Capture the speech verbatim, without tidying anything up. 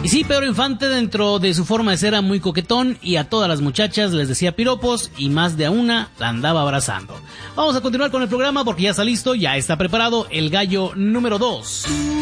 Y sí, Pedro Infante dentro de su forma de ser era muy coquetón y a todas las muchachas les decía piropos y más de a una la andaba abrazando. Vamos a continuar con el programa porque ya está listo, ya está preparado el gallo número dos.